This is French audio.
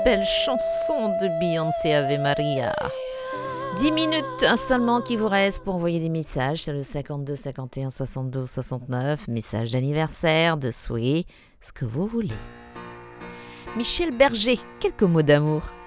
belle chanson de Beyoncé Ave Maria. 10 minutes seulement qui vous reste pour envoyer des messages sur le 52 51 72 69. Message d'anniversaire, de souhait, ce que vous voulez. Michel Berger, quelques mots d'amour.